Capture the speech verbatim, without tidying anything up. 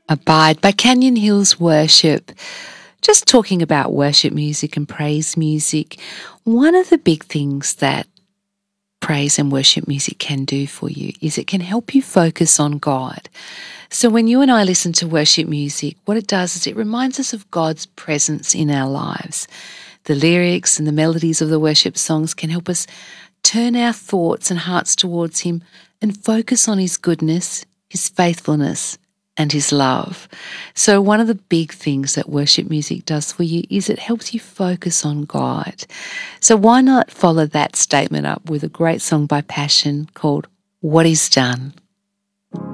Abide by Canyon Hills Worship. Just talking about worship music and praise music, one of the big things that praise and worship music can do for you is it can help you focus on God. So when you and I listen to worship music, what it does is it reminds us of God's presence in our lives. The lyrics and the melodies of the worship songs can help us turn our thoughts and hearts towards Him and focus on His goodness, His faithfulness, and His love. So one of the big things that worship music does for you is it helps you focus on God. So why not follow that statement up with a great song by Passion called What He's Done?